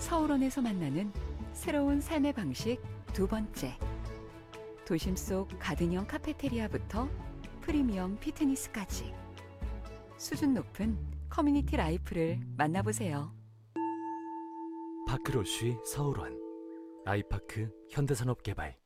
서울원에서 만나는 새로운 삶의 방식 두 번째. 도심 속 가든형 카페테리아부터 프리미엄 피트니스까지 수준 높은 커뮤니티 라이프를 만나보세요. 파크로쉬 서울원 아이파크 현대산업개발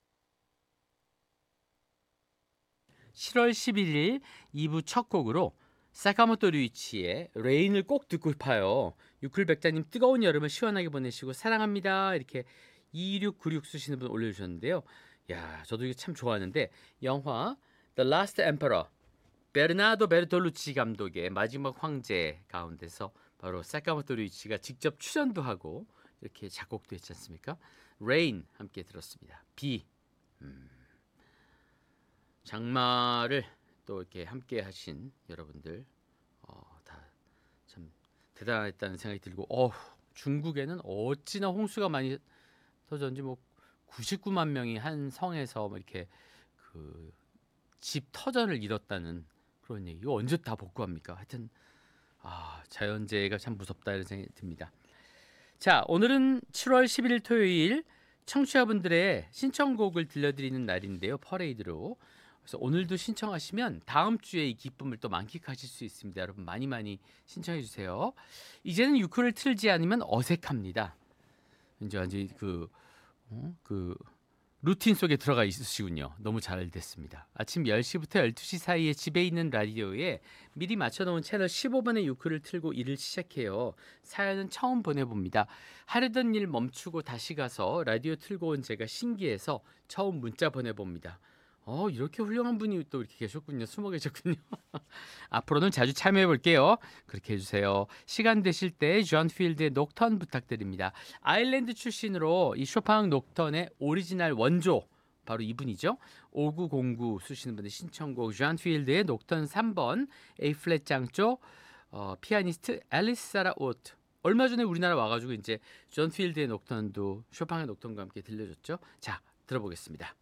7월 11일 2부 첫 곡으로 사카모토 류이치의 레인을 꼭 듣고 싶어요. 유클백자님 뜨거운 여름을 시원하게 보내시고 사랑합니다. 이렇게 2696 쓰시는 분 올려주셨는데요. 야, 저도 이게 참 좋아하는데 영화 The Last Emperor 베르나도 베르톨루치 감독의 마지막 황제 가운데서 바로 사카모토 류이치가 직접 출연도 하고 이렇게 작곡도 했지 않습니까? Rain 함께 들었습니다. 비. 장마를 또 이렇게 함께 하신 여러분들 다 참 대단했다는 생각이 들고 중국에는 어찌나 홍수가 많이 터졌는지 뭐 99만 명이 한 성에서 뭐 이렇게 그 집 터전을 잃었다는 그런 얘기. 이거 언제 다 복구합니까? 하여튼 자연재해가 참 무섭다 이런 생각이 듭니다. 자, 오늘은 7월 11일 토요일 청취자분들의 신청곡을 들려드리는 날인데요. 퍼레이드로. 그래서 오늘도 신청하시면 다음 주에 이 기쁨을 또 만끽하실 수 있습니다. 여러분 많이 신청해 주세요. 이제는 유쿠를 틀지 않으면 어색합니다. 이제 완전히 그 루틴 속에 들어가 있으시군요. 너무 잘 됐습니다. 아침 10시부터 12시 사이에 집에 있는 라디오에 미리 맞춰놓은 채널 15번의 유쿠를 틀고 일을 시작해요. 사연은 처음 보내봅니다. 하려던 일 멈추고 다시 가서 라디오 틀고 온 제가 신기해서 처음 문자 보내봅니다. 이렇게 훌륭한 분이 또 이렇게 계셨군요. 숨어 계셨군요. 앞으로는 자주 참여해 볼게요. 그렇게 해주세요. 시간 되실 때 존 필드의 녹턴 부탁드립니다. 아일랜드 출신으로 이 쇼팽 녹턴의 오리지널 원조 바로 이분이죠. 5909 쓰시는 분의 신청곡 존 필드의 녹턴 3번 A 플랫 장조 피아니스트 앨리스 사라 오트. 얼마 전에 우리나라 와가지고 이제 존 필드의 녹턴도 쇼팽의 녹턴과 함께 들려줬죠. 자, 들어보겠습니다.